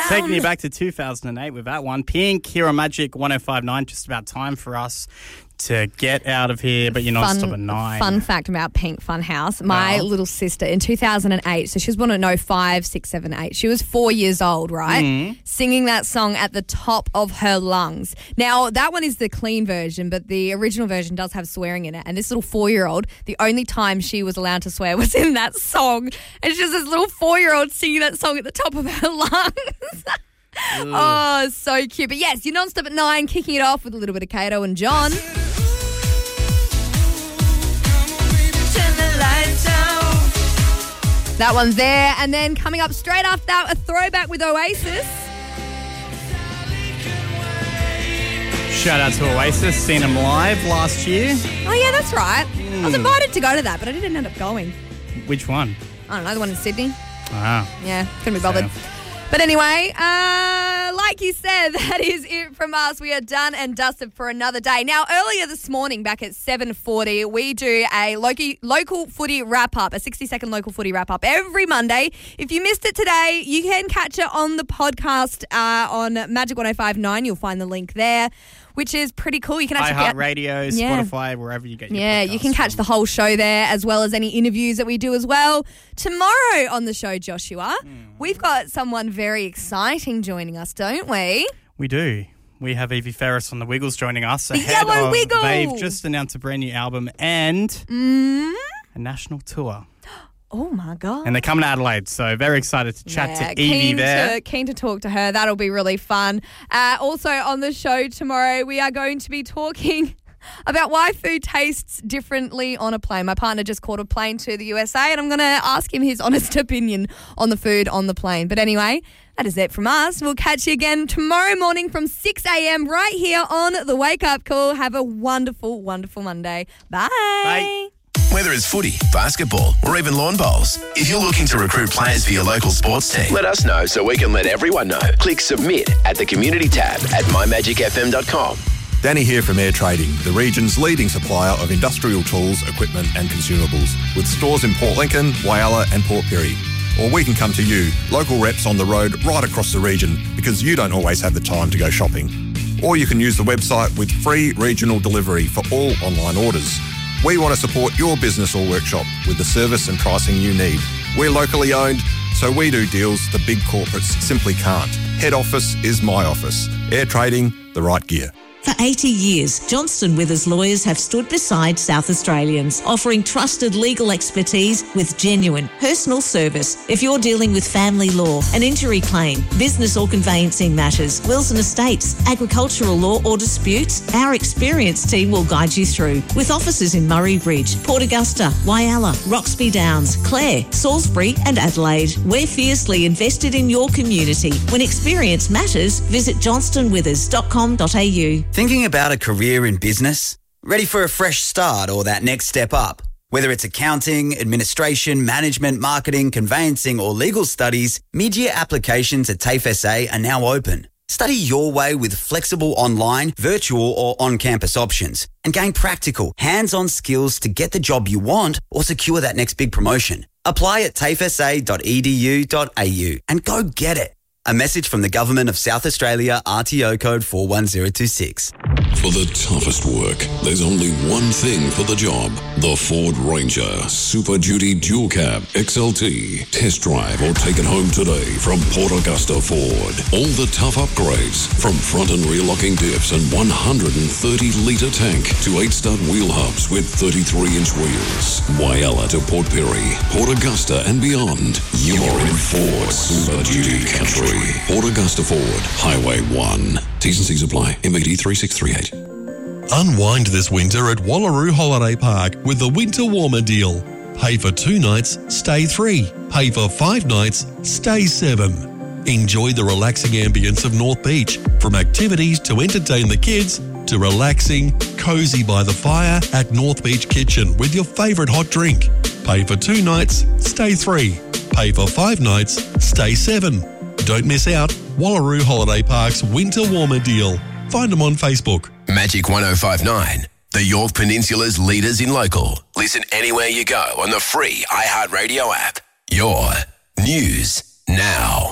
Taking you back to 2008 with that one. Pink here on Magic 105.9. Just about time for us to get out of here, but you're not stopping 9. Fun fact about Pink Funhouse. My little sister in 2008, so she was born at 5, 6, 7, 8. She was 4 years old, right? Singing that song at the top of her lungs. Now, that one is the clean version, but the original version does have swearing in it. And this little 4-year-old, the only time she was allowed to swear was in that song. And she's this little 4-year-old singing that song at the top of her lungs. Oh, so cute. But yes, you're non-stop at 9, kicking it off with a little bit of Kato and John. That one's there. And then coming up straight after that, a throwback with Oasis. Shout out to Oasis. Seen them live last year. Oh, yeah, that's right. I was invited to go to that, but I didn't end up going. Which one? I don't know, the one in Sydney. Wow. Yeah, couldn't be bothered. But anyway, like you said, that is it from us. We are done and dusted for another day. Now, earlier this morning, back at 7:40, we do a local footy wrap-up, a 60-second local footy wrap-up every Monday. If you missed it today, you can catch it on the podcast on Magic 105.9. You'll find the link there, which is pretty cool. You can actually iHeartRadio, Spotify, wherever you get your podcasts. You can catch the whole show there, as well as any interviews that we do as well. Tomorrow on the show, Joshua, we've got someone very exciting joining us, don't we? We do. We have Evie Ferris from the Wiggles joining us. The Yellow Wiggles! They've just announced a brand new album and a national tour. Oh, my God. And they're coming to Adelaide, so very excited to chat to Evie there. Keen to talk to her. That'll be really fun. Also on the show tomorrow, we are going to be talking about why food tastes differently on a plane. My partner just caught a plane to the USA, and I'm going to ask him his honest opinion on the food on the plane. But anyway, that is it from us. We'll catch you again tomorrow morning from 6 a.m. right here on The Wake Up Call. Have a wonderful, wonderful Monday. Bye. Bye. Whether it's footy, basketball, or even lawn bowls, if you're looking to recruit players for your local sports team, let us know so we can let everyone know. Click submit at the community tab at mymagicfm.com. Danny here from Air Trading, the region's leading supplier of industrial tools, equipment and consumables, with stores in Port Lincoln, Whyalla and Port Pirie. Or we can come to you, local reps on the road right across the region, because you don't always have the time to go shopping. Or you can use the website with free regional delivery for all online orders. We want to support your business or workshop with the service and pricing you need. We're locally owned, so we do deals the big corporates simply can't. Head office is my office. Air Trading, the right gear. For 80 years, Johnston Withers lawyers have stood beside South Australians, offering trusted legal expertise with genuine personal service. If you're dealing with family law, an injury claim, business or conveyancing matters, wills and estates, agricultural law or disputes, our experienced team will guide you through. With offices in Murray Bridge, Port Augusta, Whyalla, Roxby Downs, Clare, Salisbury and Adelaide, we're fiercely invested in your community. When experience matters, visit johnstonwithers.com.au. Thinking about a career in business? Ready for a fresh start or that next step up? Whether it's accounting, administration, management, marketing, conveyancing or legal studies, mid-year applications at TAFE SA are now open. Study your way with flexible online, virtual or on-campus options and gain practical, hands-on skills to get the job you want or secure that next big promotion. Apply at tafesa.edu.au and go get it. A message from the Government of South Australia, RTO code 41026. For the toughest work, there's only one thing for the job. The Ford Ranger Super Duty Dual Cab XLT. Test drive or take it home today from Port Augusta Ford. All the tough upgrades from front and rear locking diffs and 130-litre tank to 8-stud wheel hubs with 33-inch wheels. Whyalla to Port Pirie, Port Augusta and beyond. You're in Ford Super Duty country. Port Augusta Ford, Highway 1. T's and C's apply. MED 3638. Unwind this winter at Wallaroo Holiday Park with the Winter Warmer deal. Pay for 2 nights, stay 3. Pay for 5 nights, stay 7. Enjoy the relaxing ambience of North Beach, from activities to entertain the kids to relaxing, cosy by the fire at North Beach Kitchen with your favourite hot drink. Pay for 2 nights, stay 3. Pay for 5 nights, stay 7. Don't miss out. Wallaroo Holiday Park's Winter Warmer deal. Find them on Facebook. Magic 105.9, the Yorke Peninsula's leaders in local. Listen anywhere you go on the free iHeartRadio app. Your news now.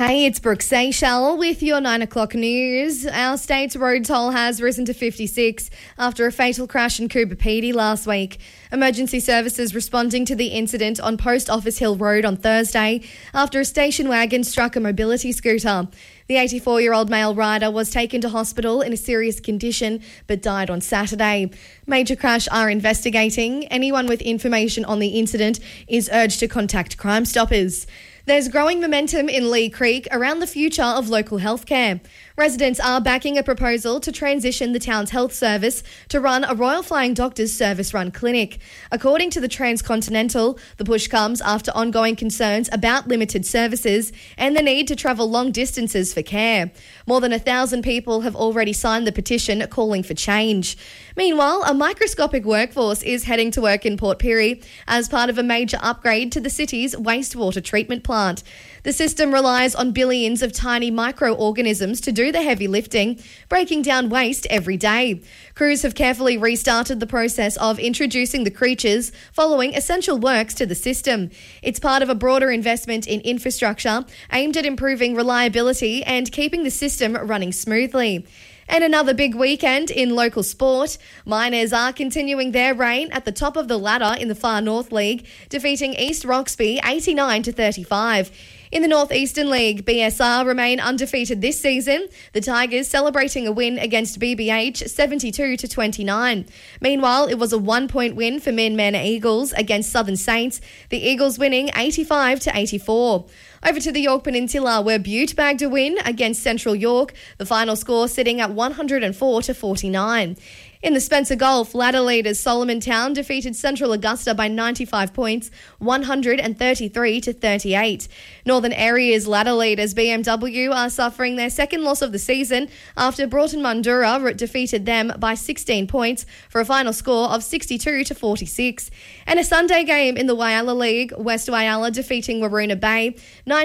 Hey, it's Brooke Seychelles with your 9 o'clock news. Our state's road toll has risen to 56 after a fatal crash in Coober Pedy last week. Emergency services responding to the incident on Post Office Hill Road on Thursday after a station wagon struck a mobility scooter. The 84-year-old male rider was taken to hospital in a serious condition but died on Saturday. Major Crash are investigating. Anyone with information on the incident is urged to contact Crime Stoppers. There's growing momentum in Lee Creek around the future of local healthcare. Residents are backing a proposal to transition the town's health service to run a Royal Flying Doctors service-run clinic. According to the Transcontinental, the push comes after ongoing concerns about limited services and the need to travel long distances for care. More than 1,000 people have already signed the petition calling for change. Meanwhile, a microscopic workforce is heading to work in Port Pirie as part of a major upgrade to the city's wastewater treatment plant. The system relies on billions of tiny microorganisms to do the heavy lifting, breaking down waste every day. Crews have carefully restarted the process of introducing the creatures following essential works to the system. It's part of a broader investment in infrastructure aimed at improving reliability and keeping the system running smoothly. And another big weekend in local sport. Miners are continuing their reign at the top of the ladder in the Far North League, defeating East Roxby 89-35. In the North Eastern League, BSR remain undefeated this season. The Tigers celebrating a win against BBH 72-29. Meanwhile, it was a 1-point win for Minmana Eagles against Southern Saints, the Eagles winning 85-84. Over to the York Peninsula, where Butte bagged a win against Central York, the final score sitting at 104-49. In the Spencer Golf, ladder leaders Solomon Town defeated Central Augusta by 95 points, 133-38. Northern Area's ladder leaders BMW are suffering their second loss of the season after Broughton Mandurah defeated them by 16 points for a final score of 62-46. And a Sunday game in the Whyalla League, West Whyalla defeating Waroona Bay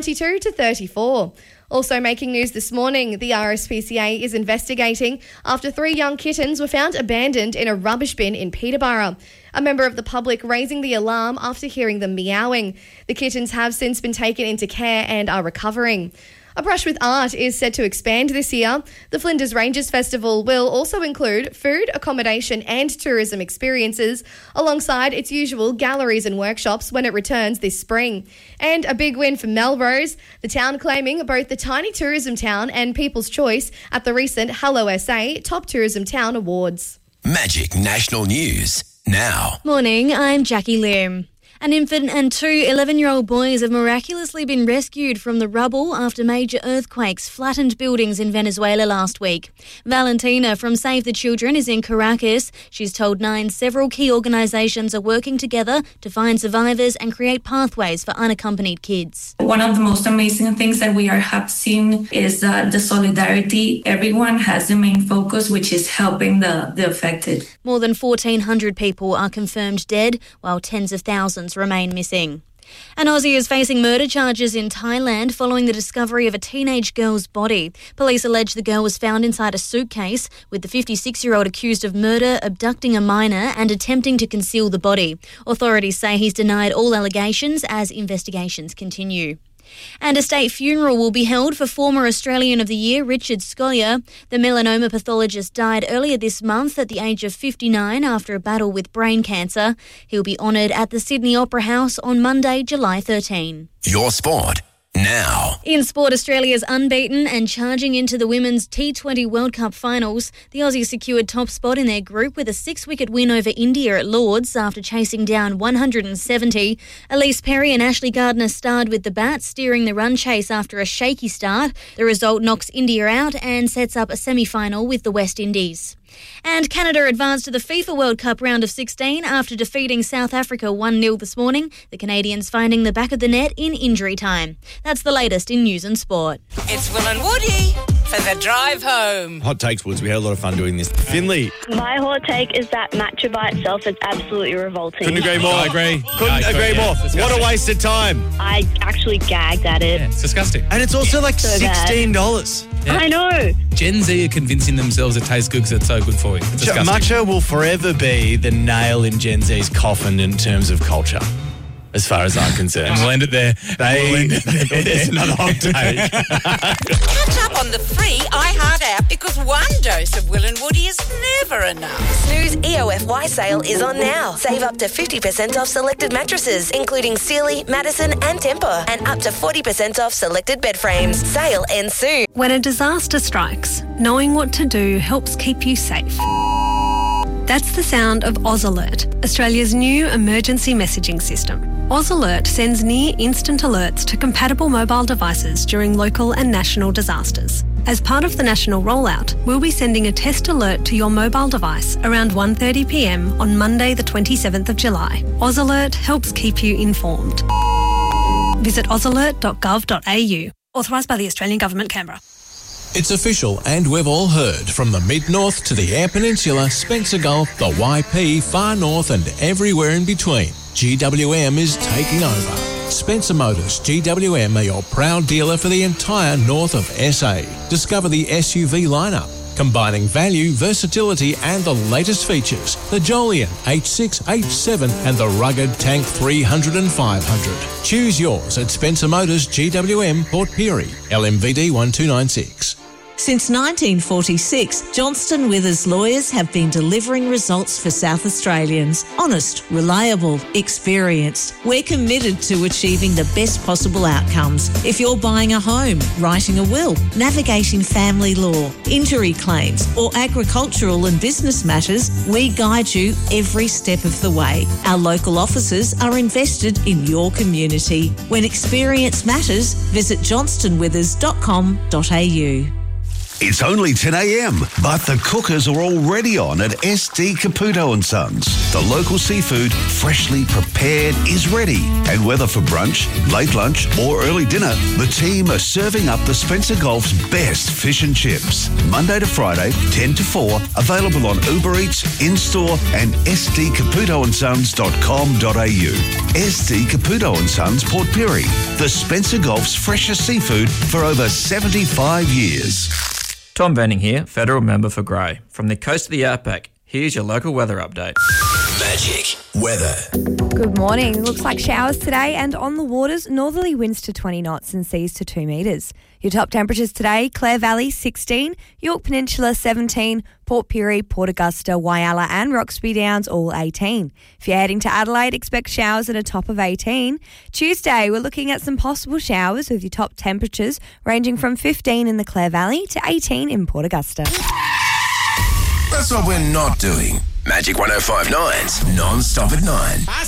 92-34. Also making news this morning, the RSPCA is investigating after 3 young kittens were found abandoned in a rubbish bin in Peterborough. A member of the public raising the alarm after hearing them meowing. The kittens have since been taken into care and are recovering. A Brush with Art is set to expand this year. The Flinders Rangers Festival will also include food, accommodation and tourism experiences, alongside its usual galleries and workshops when it returns this spring. And a big win for Melrose, the town claiming both the Tiny Tourism Town and People's Choice at the recent Hello SA Top Tourism Town Awards. Magic National News now. Morning, I'm Jackie Lim. An infant and 2 11-year-old boys have miraculously been rescued from the rubble after major earthquakes flattened buildings in Venezuela last week. Valentina from Save the Children is in Caracas. She's told Nine several key organisations are working together to find survivors and create pathways for unaccompanied kids. One of the most amazing things that we have seen is the solidarity. Everyone has the main focus, which is helping the affected. More than 1,400 people are confirmed dead, while tens of thousands remain missing. An Aussie is facing murder charges in Thailand following the discovery of a teenage girl's body. Police allege the girl was found inside a suitcase, with the 56-year-old accused of murder, abducting a minor and attempting to conceal the body. Authorities say he's denied all allegations as investigations continue. And a state funeral will be held for former Australian of the Year Richard Scolyer. The melanoma pathologist died earlier this month at the age of 59 after a battle with brain cancer. He'll be honoured at the Sydney Opera House on Monday, July 13. Your sport now. In sport, Australia's unbeaten and charging into the Women's T20 World Cup finals. The Aussies secured top spot in their group with a 6-wicket win over India at Lords after chasing down 170. Elise Perry and Ashley Gardner starred with the bats, steering the run chase after a shaky start. The result knocks India out and sets up a semi-final with the West Indies. And Canada advanced to the FIFA World Cup round of 16 after defeating South Africa 1-0 this morning, the Canadians finding the back of the net in injury time. That's the latest in news and sport. It's Will and Woody for the drive home. Hot takes, Woods. We had a lot of fun doing this. Finley. My hot take is that matcha by itself is absolutely revolting. Couldn't agree more. I agree. Couldn't agree more. What a waste of time. I actually gagged at it. Yeah, it's disgusting. And it's also like $16. Yeah. I know. Gen Z are convincing themselves it tastes good because it's so good for you. It's disgusting. Matcha will forever be the nail in Gen Z's coffin in terms of culture. as far as I'm concerned. We'll end it there. It's another hot take. Catch up on the free iHeart app because one dose of Will and Woody is never enough. Snooze EOFY sale is on now. Save up to 50% off selected mattresses, including Sealy, Madison and Tempur, and up to 40% off selected bed frames. Sale ends soon. When a disaster strikes, knowing what to do helps keep you safe. That's the sound of Oz Alert, Australia's new emergency messaging system. Oz Alert sends near-instant alerts to compatible mobile devices during local and national disasters. As part of the national rollout, we'll be sending a test alert to your mobile device around 1:30 p.m. on Monday the 27th of July. Oz Alert helps keep you informed. Visit ozalert.gov.au. Authorised by the Australian Government, Canberra. It's official, and we've all heard. From the Mid-North to the Eyre Peninsula, Spencer Gulf, the YP, Far North and everywhere in between, GWM is taking over. Spencer Motors GWM are your proud dealer for the entire north of SA. Discover the SUV lineup, combining value, versatility and the latest features. The Jolion H6, H7 and the rugged Tank 300 and 500. Choose yours at Spencer Motors GWM, Port Pirie, LMVD 1296. Since 1946, Johnston Withers lawyers have been delivering results for South Australians. Honest, reliable, experienced. We're committed to achieving the best possible outcomes. If you're buying a home, writing a will, navigating family law, injury claims, or agricultural and business matters, we guide you every step of the way. Our local offices are invested in your community. When experience matters, visit johnstonwithers.com.au. It's only 10 a.m, but the cookers are already on at SD Caputo & Sons. The local seafood, freshly prepared, is ready. And whether for brunch, late lunch or early dinner, the team are serving up the Spencer Gulf's best fish and chips. Monday to Friday, 10 to 4, available on Uber Eats, in-store and sdcaputoandsons.com.au. SD Caputo & Sons, Port Pirie. The Spencer Gulf's freshest seafood for over 75 years. Tom Benning here, Federal Member for Grey. From the coast of the outback, here's your local weather update. Magic weather. Good morning. Looks like showers today, and on the waters, northerly winds to 20 knots and seas to 2 metres. Your top temperatures today, Clare Valley 16, York Peninsula 17, Port Pirie, Port Augusta, Whyalla and Roxby Downs all 18. If you're heading to Adelaide, expect showers at a top of 18. Tuesday, we're looking at some possible showers with your top temperatures ranging from 15 in the Clare Valley to 18 in Port Augusta. That's what we're not doing. Magic 105.9's non-stop at 9.